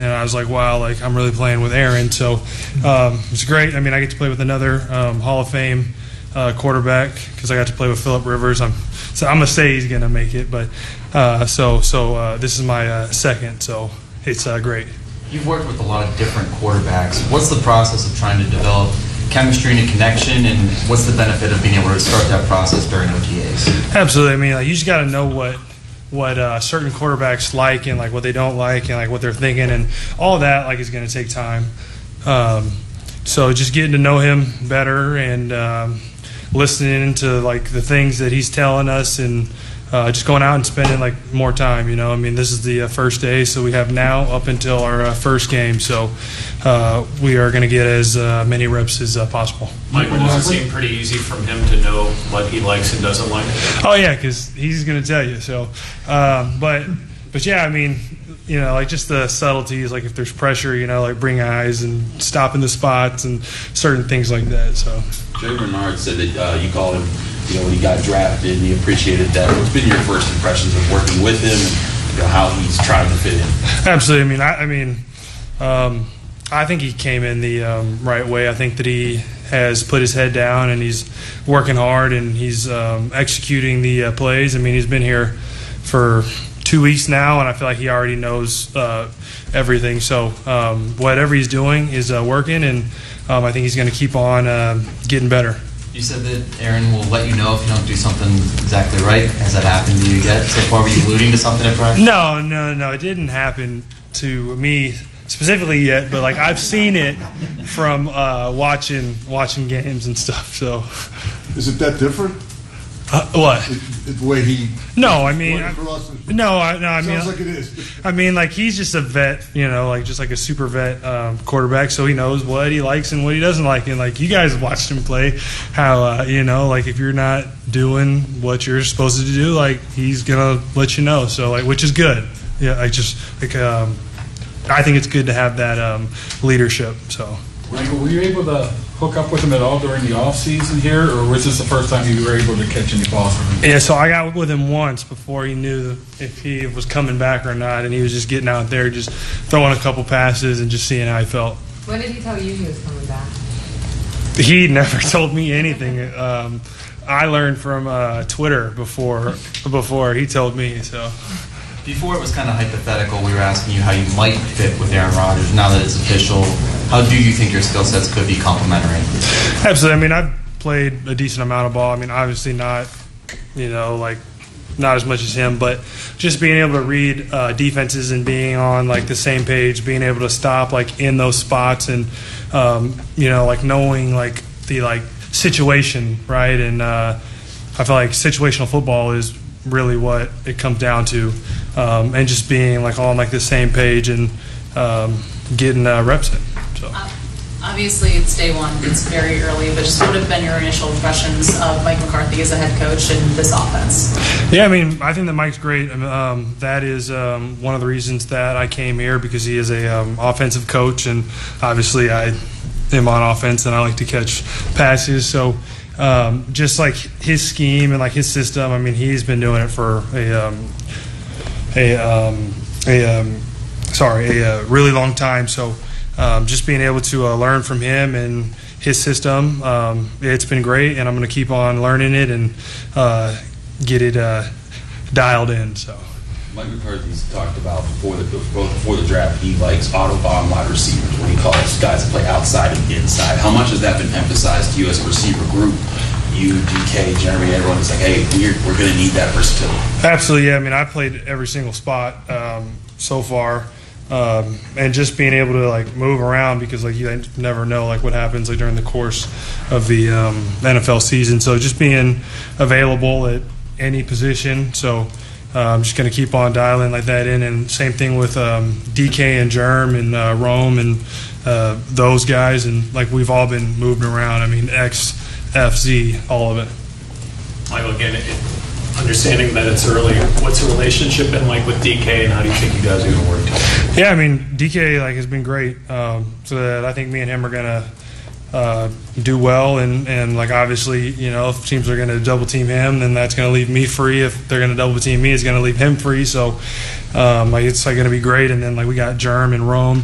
And I was like, wow, like I'm really playing with Aaron. So it's great. I mean, I get to play with another Hall of Fame quarterback because I got to play with Phillip Rivers. So I'm going to say he's going to make it. But this is my second, so it's great. You've worked with a lot of different quarterbacks. What's the process of trying to develop chemistry and a connection, and what's the benefit of being able to start that process during OTAs? Absolutely. I mean, like, you just got to know what certain quarterbacks like and like what they don't like and like what they're thinking, and all of that like is going to take time. So just getting to know him better and listening to like the things that he's telling us, and just going out and spending like more time. You know, I mean, this is the first day, so we have now up until our first game. So we are going to get as many reps as possible. Michael, does it seem pretty easy from him to know what he likes and doesn't like? Oh yeah, because he's going to tell you. So, but yeah, I mean, you know, like just the subtleties, like if there's pressure, you know, like bring eyes and stopping the spots and certain things like that. So, Jay Bernard said that you called him, you know, when he got drafted, and he appreciated that. What's been your first impressions of working with him, and you know, how he's trying to fit in? Absolutely. I think he came in the right way. I think that he has put his head down and he's working hard and he's executing the plays. I mean, he's been here for 2 weeks now, and I feel like he already knows everything. So whatever he's doing is working, and I think he's going to keep on getting better. You said that Aaron will let you know if you don't do something exactly right. Has that happened to you yet? So far, were you alluding to something at practice? No. It didn't happen to me specifically yet, but like I've seen it from watching games and stuff. So, is it that different? What? The way he? No, I mean, no. I mean, sounds like it is. I mean, like he's just a vet, you know, like just like a super vet quarterback. So he knows what he likes and what he doesn't like. And like you guys watched him play, how you know, like if you're not doing what you're supposed to do, like he's gonna let you know. So like, which is good. Yeah, I just like I think it's good to have that leadership. So. Michael, were you able to hook up with him at all during the off season here, or was this the first time you were able to catch any balls from him? Yeah, so I got with him once before he knew if he was coming back or not, and he was just getting out there, just throwing a couple passes and just seeing how he felt. When did he tell you he was coming back? He never told me anything. I learned from Twitter before he told me. So. Before it was kind of hypothetical, we were asking you how you might fit with Aaron Rodgers. Now that it's official, how do you think your skill sets could be complementary? Absolutely. I mean, I've played a decent amount of ball. I mean, obviously not, you know, like not as much as him, but just being able to read defenses and being on like the same page, being able to stop like in those spots, and you know, like knowing like the like situation, right? And I feel like situational football is really what it comes down to, and just being like on like the same page and getting reps in. So. Obviously, it's day one. It's very early, but just what have been your initial impressions of Mike McCarthy as a head coach and this offense? Yeah, I mean, I think that Mike's great. That is one of the reasons that I came here, because he is a offensive coach, and obviously I am on offense and I like to catch passes. So just like his scheme and like his system, I mean, he's been doing it for a really long time. So. Just being able to learn from him and his system, it's been great, and I'm going to keep on learning it and get it dialed in. So, Mike McCarthy's talked about before the draft, he likes Autobahn wide receivers when he calls guys to play outside and inside. How much has that been emphasized to you as a receiver group? You, DK, Jeremy, everyone is like, hey, we're going to need that versatility. Absolutely, yeah. I mean, I played every single spot so far. And just being able to like move around, because like you never know like what happens like during the course of the NFL season. So just being available at any position. So I'm just going to keep on dialing like that in. And same thing with DK and Germ and Rome and those guys. And like we've all been moving around. I mean, X, F, Z, all of it. Michael, again, understanding that it's early, what's the relationship been like with DK, and how do you think you guys are going to work together? Yeah, I mean, DK like has been great. So that I think me and him are going do well, and like obviously, if teams are going to double team him, then that's going to leave me free. If they're going to double team me, it's going to leave him free. So it's like going to be great. And then like we got Germ and Rome